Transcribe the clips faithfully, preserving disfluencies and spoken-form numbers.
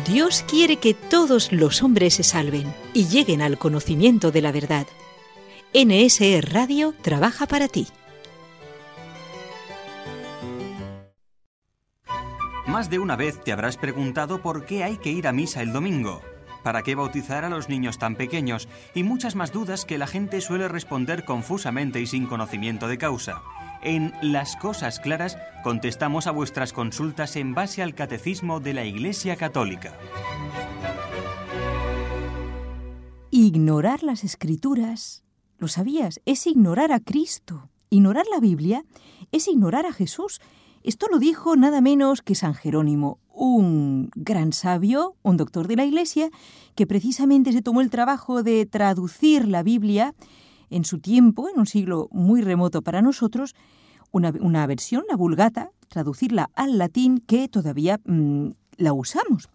Dios quiere que todos los hombres se salven y lleguen al conocimiento de la verdad. N S E Radio trabaja para ti. Más de una vez te habrás preguntado por qué hay que ir a misa el domingo, para qué bautizar a los niños tan pequeños y muchas más dudas que la gente suele responder confusamente y sin conocimiento de causa. En Las Cosas Claras contestamos a vuestras consultas en base al Catecismo de la Iglesia Católica. Ignorar las Escrituras, ¿lo sabías? Es ignorar a Cristo. Ignorar la Biblia es ignorar a Jesús. Esto lo dijo nada menos que San Jerónimo, un gran sabio, un doctor de la Iglesia, que precisamente se tomó el trabajo de traducir la Biblia en su tiempo, en un siglo muy remoto para nosotros, una, una versión, la Vulgata, traducirla al latín, que todavía mmm, la usamos.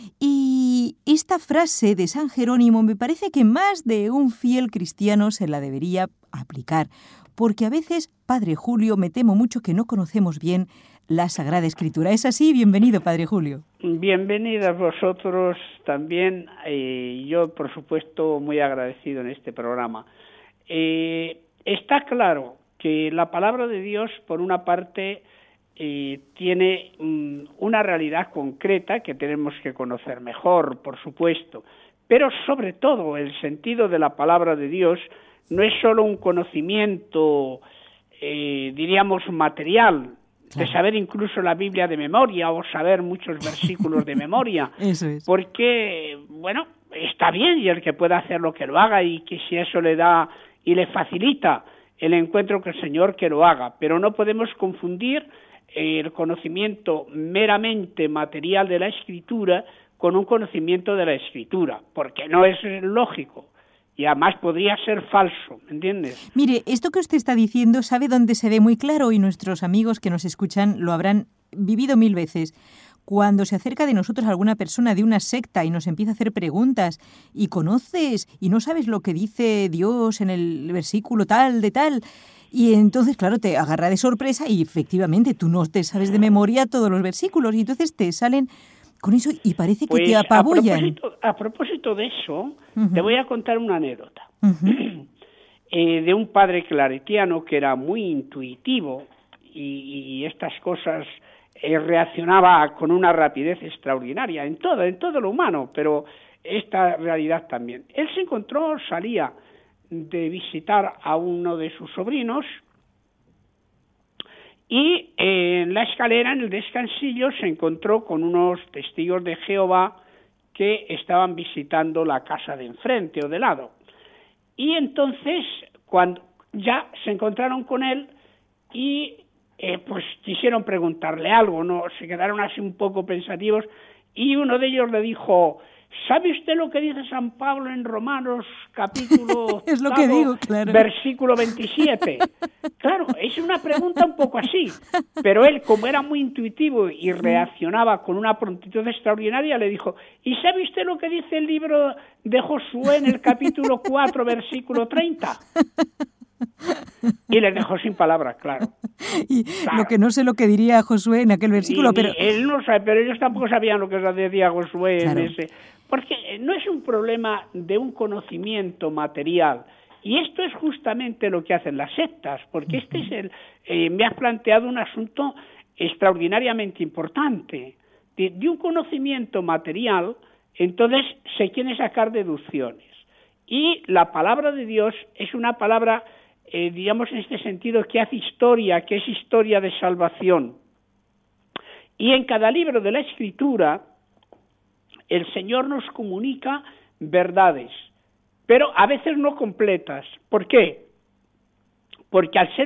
Y esta frase de San Jerónimo me parece que más de un fiel cristiano se la debería aplicar, porque a veces, Padre Julio, me temo mucho que no conocemos bien la Sagrada Escritura. ¿Es así? Bienvenido, Padre Julio. Bienvenidos vosotros también, y eh, yo, por supuesto, muy agradecido en este programa. Eh, está claro que la palabra de Dios, por una parte, eh, tiene um, una realidad concreta que tenemos que conocer mejor, por supuesto, pero sobre todo el sentido de la palabra de Dios no es solo un conocimiento, eh, diríamos, material, de saber incluso la Biblia de memoria o saber muchos versículos de memoria. Eso es. Porque, bueno, está bien, y el que pueda hacerlo que lo haga, y que si eso le da y le facilita el encuentro con el Señor, que lo haga. Pero no podemos confundir el conocimiento meramente material de la Escritura con un conocimiento de la Escritura, porque no es lógico. Y además podría ser falso, ¿me entiendes? Mire, esto que usted está diciendo, ¿sabe dónde se ve muy claro? Y nuestros amigos que nos escuchan lo habrán vivido mil veces. Cuando se acerca de nosotros alguna persona de una secta y nos empieza a hacer preguntas, y conoces y no sabes lo que dice Dios en el versículo tal de tal, y entonces, claro, te agarra de sorpresa y efectivamente tú no te sabes de memoria todos los versículos, y entonces te salen con eso y parece que pues te apabullan. A propósito, a propósito de eso, uh-huh. te voy a contar una anécdota uh-huh. eh, de un padre claretiano que era muy intuitivo y, y estas cosas eh, reaccionaba con una rapidez extraordinaria en todo, en todo lo humano, pero esta realidad también. Él se encontró, salía de visitar a uno de sus sobrinos, y eh, en la escalera, en el descansillo, se encontró con unos testigos de Jehová que estaban visitando la casa de enfrente o de lado. Y entonces, cuando ya se encontraron con él y eh, pues quisieron preguntarle algo, ¿no? Se quedaron así un poco pensativos, y uno de ellos le dijo: ¿sabe usted lo que dice San Pablo en Romanos capítulo es lo octavo, que digo, claro. versículo veintisiete? Claro, es una pregunta un poco así, pero él, como era muy intuitivo y reaccionaba con una prontitud extraordinaria, le dijo: ¿y sabe usted lo que dice el libro de Josué en el capítulo cuatro, versículo treinta? Y les dejó sin palabras, claro. Y claro. Lo que no sé lo que diría Josué en aquel versículo, ni, pero... Ni él no sabe, pero ellos tampoco sabían lo que decía Josué claro. en ese... Porque no es un problema de un conocimiento material, y esto es justamente lo que hacen las sectas, porque este es el... Eh, me has planteado un asunto extraordinariamente importante. De, de un conocimiento material, entonces se quieren sacar deducciones. Y la palabra de Dios es una palabra, eh, digamos en este sentido, que hace historia, que es historia de salvación. Y en cada libro de la Escritura, el Señor nos comunica verdades, pero a veces no completas. ¿Por qué? Porque al ser